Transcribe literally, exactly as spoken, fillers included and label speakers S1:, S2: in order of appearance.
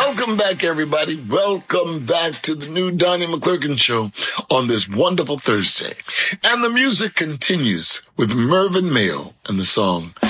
S1: Welcome back, everybody. Welcome back to the new Donnie McClurkin Show on this wonderful Thursday. And the music continues with Mervyn Mayle and the song